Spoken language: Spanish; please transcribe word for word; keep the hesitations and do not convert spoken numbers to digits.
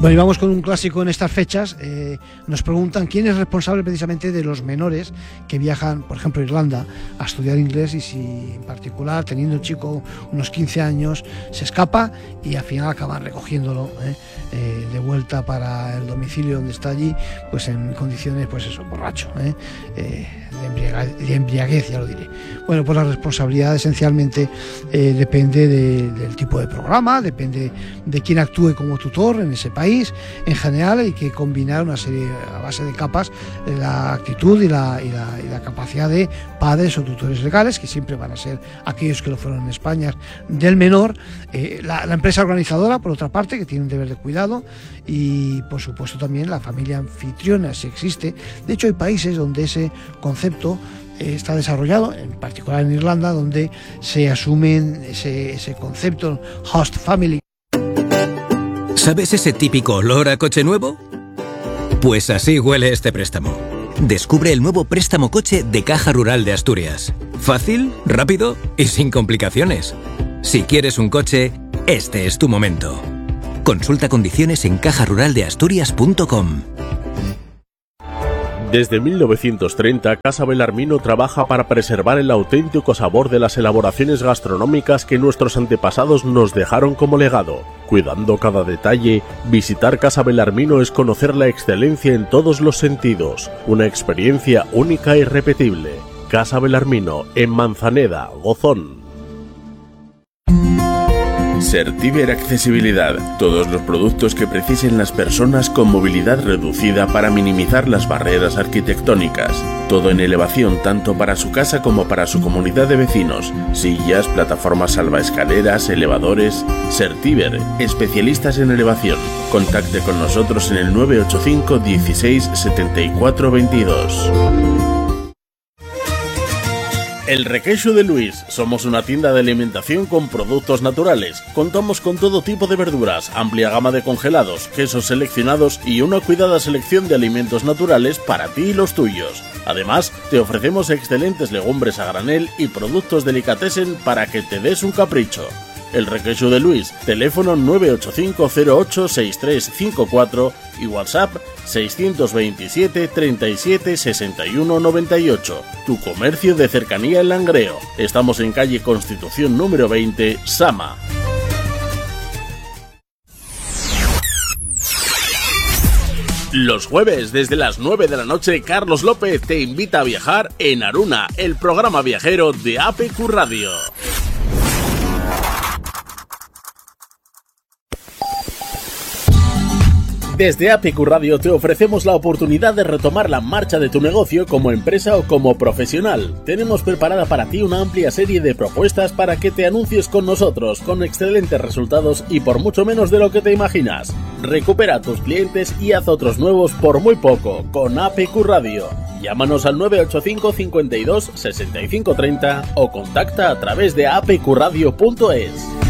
Bueno, y vamos con un clásico en estas fechas. Eh, nos preguntan quién es responsable precisamente de los menores que viajan, por ejemplo, a Irlanda a estudiar inglés, y si en particular, teniendo un chico unos quince años, se escapa y al final acaban recogiéndolo eh, eh, de vuelta para el domicilio donde está allí, pues en condiciones, pues eso, borracho, eh, eh, de, embriaguez, de embriaguez, ya lo diré. Bueno, pues la responsabilidad esencialmente eh, depende de, del tipo de programa, depende de quién actúe como tutor en ese país. En general hay que combinar una serie a base de capas, la actitud y la, y la, y la capacidad de padres o tutores legales, que siempre van a ser aquellos que lo fueron en España, del menor, eh, la, la empresa organizadora, por otra parte, que tiene un deber de cuidado, y por supuesto también la familia anfitriona, si existe. De hecho, hay países donde ese concepto eh, está desarrollado, en particular en Irlanda, donde se asumen ese, ese concepto host family. ¿Sabes ese típico olor a coche nuevo? Pues así huele este préstamo. Descubre el nuevo préstamo coche de Caja Rural de Asturias. Fácil, rápido y sin complicaciones. Si quieres un coche, este es tu momento. Consulta condiciones en caja rural de asturias punto com. Desde mil novecientos treinta, Casa Belarmino trabaja para preservar el auténtico sabor de las elaboraciones gastronómicas que nuestros antepasados nos dejaron como legado. Cuidando cada detalle, visitar Casa Belarmino es conocer la excelencia en todos los sentidos. Una experiencia única e irrepetible. Casa Belarmino, en Manzaneda, Gozón. Certiver Accesibilidad. Todos los productos que precisen las personas con movilidad reducida para minimizar las barreras arquitectónicas. Todo en elevación tanto para su casa como para su comunidad de vecinos. Sillas, plataformas salvaescaleras, elevadores. Certiver, especialistas en elevación. Contacte con nosotros en el nueve ocho cinco dieciséis setenta y cuatro veintidós. El Requeixo de Luis. Somos una tienda de alimentación con productos naturales. Contamos con todo tipo de verduras, amplia gama de congelados, quesos seleccionados y una cuidada selección de alimentos naturales para ti y los tuyos. Además, te ofrecemos excelentes legumbres a granel y productos delicatessen para que te des un capricho. El Requeixo de Luis, teléfono nueve ocho cinco cero ocho seis tres cinco cuatro y WhatsApp seiscientos veintisiete treinta y siete sesenta y uno noventa y ocho. Tu comercio de cercanía en Langreo. Estamos en calle Constitución número veinte, Sama. Los jueves, desde las nueve de la noche, Carlos López te invita a viajar en Aruna, el programa viajero de A P Q Radio. Desde A P Q Radio te ofrecemos la oportunidad de retomar la marcha de tu negocio como empresa o como profesional. Tenemos preparada para ti una amplia serie de propuestas para que te anuncies con nosotros, con excelentes resultados y por mucho menos de lo que te imaginas. Recupera a tus clientes y haz otros nuevos por muy poco, con A P Q Radio. Llámanos al nueve ocho cinco cincuenta y dos sesenta y cinco treinta o contacta a través de a p q radio punto es.